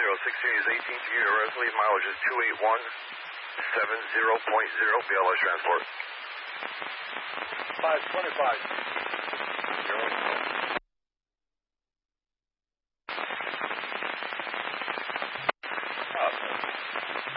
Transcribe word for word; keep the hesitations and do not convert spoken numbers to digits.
Tango sixteen is eighteen to unit Resolute. Mileage is two eight one seven zero point zero. B L S transport. five twenty-five.